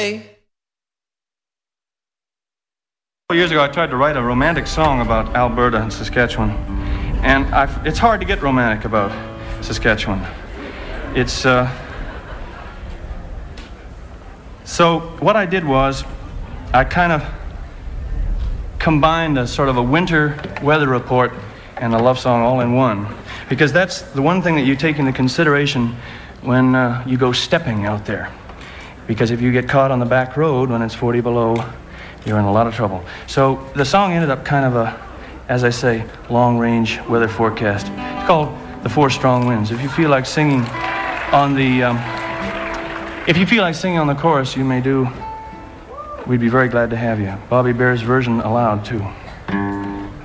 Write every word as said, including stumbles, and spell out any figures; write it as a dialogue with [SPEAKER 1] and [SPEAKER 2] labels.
[SPEAKER 1] Years ago, I tried to write a romantic song about Alberta and Saskatchewan, and I've, it's hard to get romantic about Saskatchewan. It's uh, so what I did was I kind of combined a sort of a winter weather report and a love song all in one, because that's the one thing that you take into consideration when uh, you go stepping out there. Because if you get caught on the back road when it's forty below, you're in a lot of trouble. So the song ended up kind of a, as I say, long-range weather forecast. It's called The Four Strong Winds. If you feel like singing on the, um, if you feel like singing on the chorus, you may do. We'd be very glad to have you. Bobby Bear's version allowed, too.